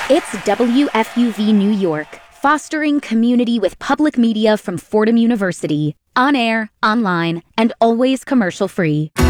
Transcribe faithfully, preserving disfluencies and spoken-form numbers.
It's W F U V New York, fostering community with public media from Fordham University. On air, online, and always commercial free.